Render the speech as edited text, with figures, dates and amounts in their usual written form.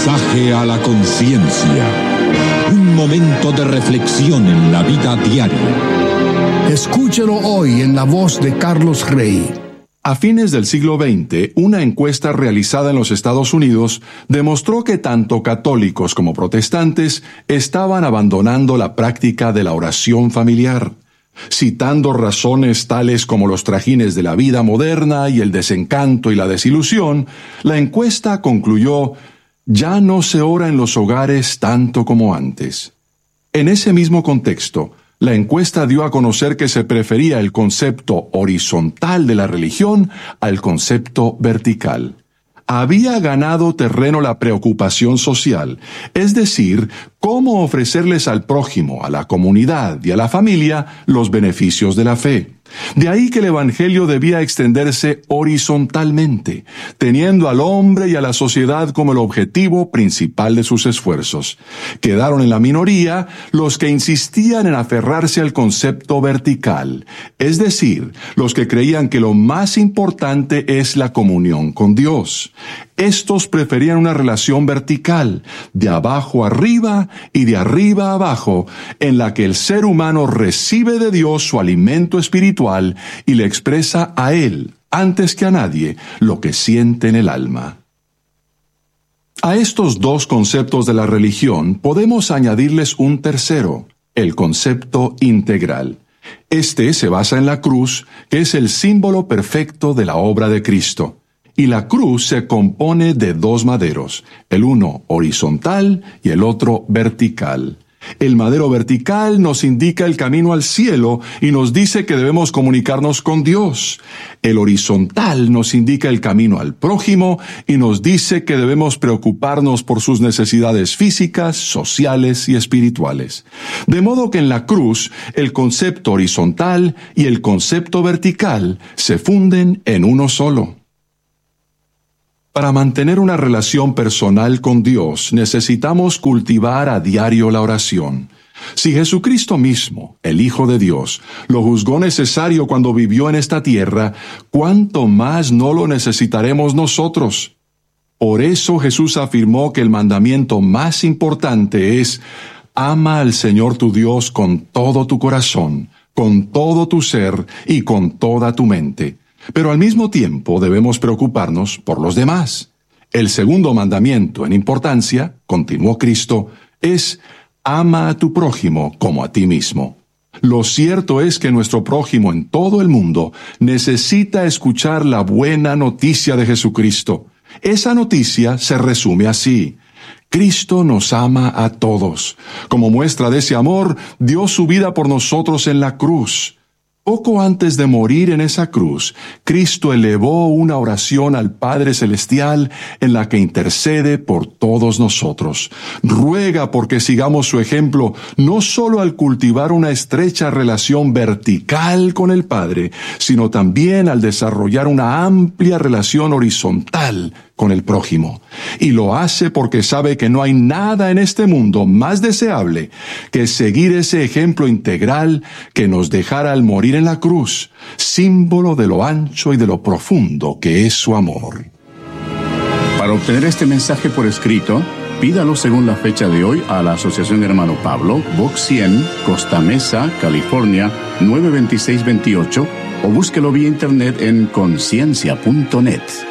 Mensaje a la conciencia. Un momento de reflexión en la vida diaria. Escúchelo hoy en la voz de Carlos Rey. A fines del siglo XX, una encuesta realizada en los Estados Unidos demostró que tanto católicos como protestantes estaban abandonando la práctica de la oración familiar. Citando razones tales como los trajines de la vida moderna y el desencanto y la desilusión, la encuesta concluyó: ya no se ora en los hogares tanto como antes. En ese mismo contexto, la encuesta dio a conocer que se prefería el concepto horizontal de la religión al concepto vertical. Había ganado terreno la preocupación social, es decir, cómo ofrecerles al prójimo, a la comunidad y a la familia los beneficios de la fe. De ahí que el Evangelio debía extenderse horizontalmente, teniendo al hombre y a la sociedad como el objetivo principal de sus esfuerzos. Quedaron en la minoría los que insistían en aferrarse al concepto vertical, es decir, los que creían que lo más importante es la comunión con Dios. Estos preferían una relación vertical, de abajo arriba y de arriba abajo, en la que el ser humano recibe de Dios su alimento espiritual y le expresa a Él, antes que a nadie, lo que siente en el alma. A estos dos conceptos de la religión podemos añadirles un tercero, el concepto integral. Este se basa en la cruz, que es el símbolo perfecto de la obra de Cristo. Y la cruz se compone de dos maderos, el uno horizontal y el otro vertical. El madero vertical nos indica el camino al cielo y nos dice que debemos comunicarnos con Dios. El horizontal nos indica el camino al prójimo y nos dice que debemos preocuparnos por sus necesidades físicas, sociales y espirituales. De modo que en la cruz, el concepto horizontal y el concepto vertical se funden en uno solo. Para mantener una relación personal con Dios, necesitamos cultivar a diario la oración. Si Jesucristo mismo, el Hijo de Dios, lo juzgó necesario cuando vivió en esta tierra, ¿cuánto más no lo necesitaremos nosotros? Por eso Jesús afirmó que el mandamiento más importante es: ama al Señor tu Dios con todo tu corazón, con todo tu ser y con toda tu mente. Pero al mismo tiempo debemos preocuparnos por los demás. El segundo mandamiento en importancia, continuó Cristo, es: ama a tu prójimo como a ti mismo. Lo cierto es que nuestro prójimo en todo el mundo necesita escuchar la buena noticia de Jesucristo. Esa noticia se resume así: Cristo nos ama a todos. Como muestra de ese amor, dio su vida por nosotros en la cruz. Poco antes de morir en esa cruz, Cristo elevó una oración al Padre Celestial en la que intercede por todos nosotros. Ruega porque sigamos su ejemplo, no solo al cultivar una estrecha relación vertical con el Padre, sino también al desarrollar una amplia relación horizontal con el prójimo. Y lo hace porque sabe que no hay nada en este mundo más deseable que seguir ese ejemplo integral que nos dejara al morir en la cruz, símbolo de lo ancho y de lo profundo que es su amor. Para obtener este mensaje por escrito, pídalo según la fecha de hoy a la Asociación Hermano Pablo, Box 100, Costa Mesa, California, 92628, o búsquelo vía internet en conciencia.net.